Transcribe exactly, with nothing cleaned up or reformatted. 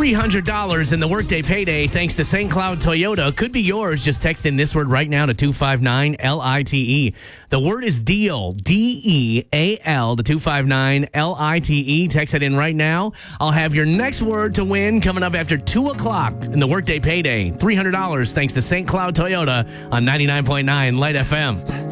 three hundred dollars in the Workday Payday thanks to Saint Cloud Toyota could be yours. Just text in this word right now to two five nine L I T E. The word is deal, D E A L to two five nine L I T E. Text it in right now. I'll have your next word to win coming up after two o'clock in the Workday Payday. three hundred dollars thanks to Saint Cloud Toyota on ninety-nine point nine Light F M.